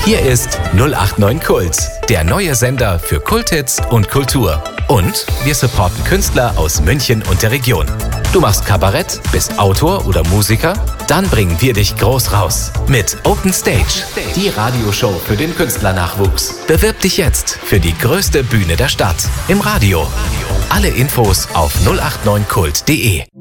Hier ist 089 Kult, der neue Sender für Kulthits und Kultur. Und wir supporten Künstler aus München und der Region. Du machst Kabarett, bist Autor oder Musiker? Dann bringen wir dich groß raus mit Open Stage, die Radioshow für den Künstlernachwuchs. Bewirb dich jetzt für die größte Bühne der Stadt im Radio. Alle Infos auf 089kult.de.